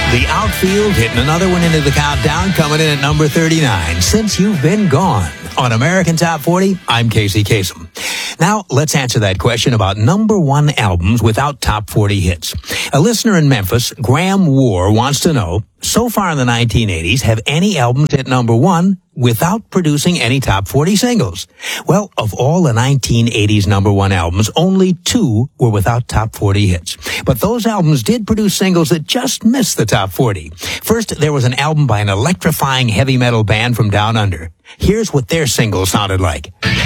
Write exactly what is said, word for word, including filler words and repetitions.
The Outfield hitting another one into the countdown, coming in at number thirty-nine. Since You've Been Gone. On American Top forty, I'm Casey Kasem. Now, let's answer that question about number one albums without top forty hits. A listener in Memphis, Graham War, wants to know, so far in the nineteen eighties, have any albums hit number one without producing any top forty singles? Well, of all the nineteen eighties number one albums, only two were without top forty hits. But those albums did produce singles that just missed the top forty. First, there was an album by an electrifying heavy metal band from Down Under. Here's what their single sounded like.